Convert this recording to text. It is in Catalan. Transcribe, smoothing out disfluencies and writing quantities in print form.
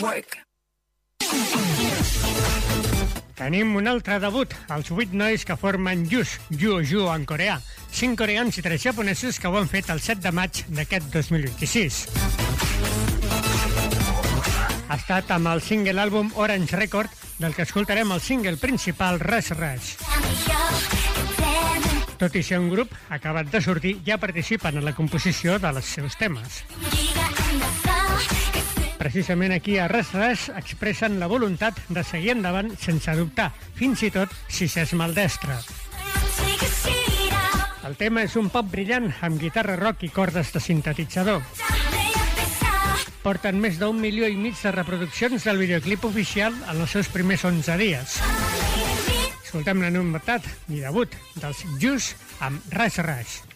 Tenim un altre debut, els 8 nois que formen Yus, Yu en coreà. 5 coreans i 3 japonesos que ho han fet el 7 de maig d'aquest 2026. Ha estat amb el single àlbum Orange Record, del que escoltarem el single principal Rush Rush. Tot i ser un grup acabat de sortir, ja participen en la composició dels seus temes. Precisament aquí a Rush Rush expressen la voluntat de seguir endavant sense dubtar, fins i tot si s'és maldestre. El tema és un pop brillant amb guitarra rock i cordes de sintetitzador. Porten més d'1,5 milió de reproduccions del videoclip oficial en els seus primers 11 dies. Escoltem la novetat i debut dels Yus amb Rush Rush.